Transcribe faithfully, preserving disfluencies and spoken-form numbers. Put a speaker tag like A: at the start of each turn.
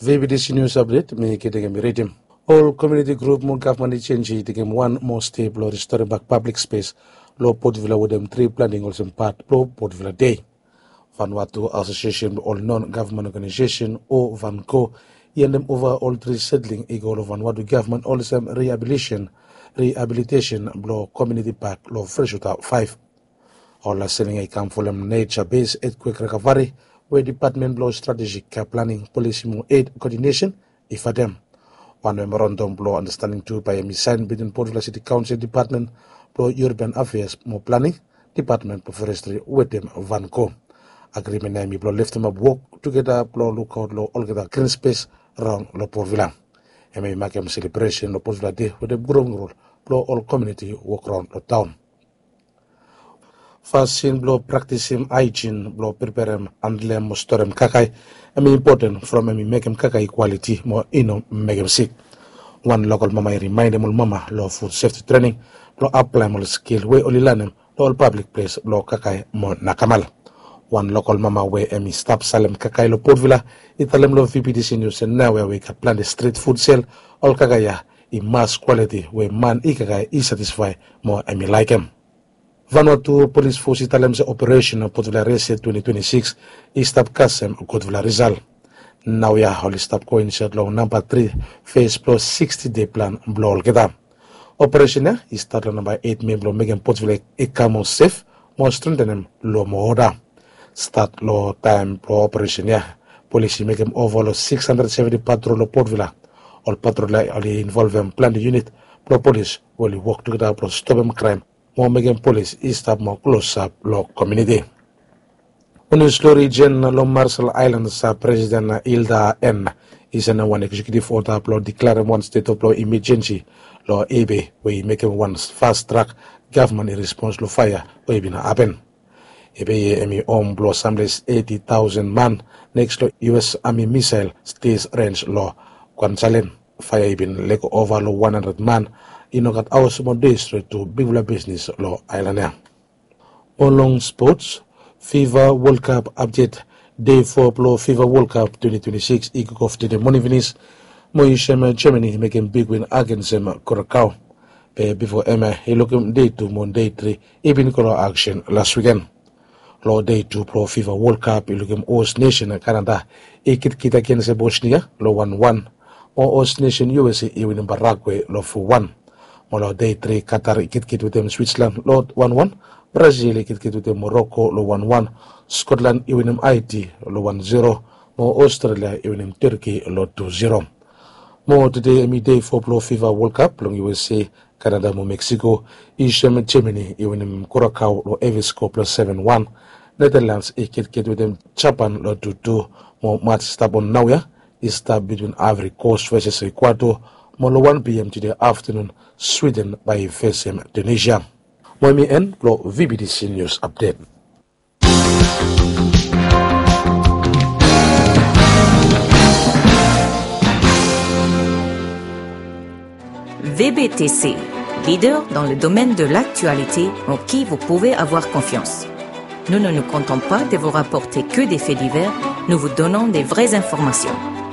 A: V B D C News Update, me kidding me reading. All community group mo government change to game one more stable restoring back public space. Lo Port Vila with them three planning also part lo Port Vila Day. Vanuatu Association all non-government organization or Vanco and them over all three settling eagle of Vanuatu government all some rehabilitation rehabilitation blow community park lo fresh without five. All are selling a camp for them nature-based earthquake recovery where department blow strategic planning policy more aid coordination if for them. One memorandum blow understanding two by a signed between Port Vila City Council Department blow Urban Affairs more planning department for forestry with them Vanco. Agreement name blow lift them up work together blow look out low all together green space around lo Port Vila. And may make a celebration lo Port Vila Day with a growing role blow all community walk around the town. Fasin blow practicing hygiene blow prepare and lem storem kakai. I mean important from me make him kakai quality more ino make him sick. One local mama remind them all mama law food safety training blow apply more skill way only learn them all public place blow kakai more nakamal. One local mama where Emi stop Salem kakai lo Port Vila italem lo V B D C News and now where we can plan the street food sale all kakaya in mass quality where man ikakai is satisfied more Emi like him. Vanuatu Police Force Italem's operation Port Vila Race twenty twenty-six is stop Kasem Port Vila Rizal. Now ya holy stop coincide law number three phase plus sixty day plan blow altogether. Operation is started number eight member making Port Vila eka more safe more strengthening law more order. Start law time pro operation ya. Police make him over six hundred seventy patrol of Port Vila. All patrol only involve them plan the unit pro police will work together pro stop them crime. More Megan police is stop more close up law community. Unislo region lo Marshall Islands President Hilda N is in one executive order law declaring one state of law emergency law A B we make him one fast track government in response to fire we been happen. A B emi on blow assemblies eighty thousand man next to U S Army missile stays range law Kwansalen fire been leg over law one hundred man. You know that our small district to Big Villa business law island. On long sports, FIFA World Cup update day four blow FIFA World Cup twenty twenty-six kick off to the morning finish. Moishem Germany making big win against them Curacao. Before Emma he looking day two mon day three even color action last weekend. Law day two pro FIFA World Cup he looking host nation Canada. He kit kit against Bosnia law one one. Or host nation U S A he win Paraguay law for one. Molo day three Qatar kit kit with them Switzerland Lord one one, Brazil kit kit with them Morocco lo one one, Scotland even them Haiti lo one zero, more Australia even them Turkey lo two zero. More today me day for blow FIFA World Cup long U S A, Canada mo Mexico, Isham Germany even them Curacao lo Evisco plus seven one, Netherlands kit kit with them Japan lo two two, more match stop on now ya, is start between Ivory Coast versus Ecuador. Molo one p m today afternoon, Sweden by facing Tunisia. Moimi N, Pro V B D C News Update.
B: V B T C, leader dans le domaine de l'actualité en qui vous pouvez avoir confiance. Nous ne nous contentons pas de vous rapporter que des faits divers, nous vous donnons des vraies informations.